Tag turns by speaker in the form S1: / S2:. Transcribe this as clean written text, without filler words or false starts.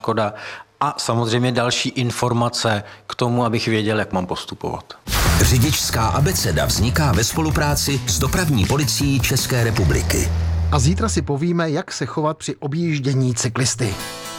S1: škoda a samozřejmě další informace k tomu, abych věděl, jak mám postupovat.
S2: Řidičská abeceda vzniká ve spolupráci s Dopravní policií České republiky.
S3: A zítra si povíme, jak se chovat při objíždění cyklisty.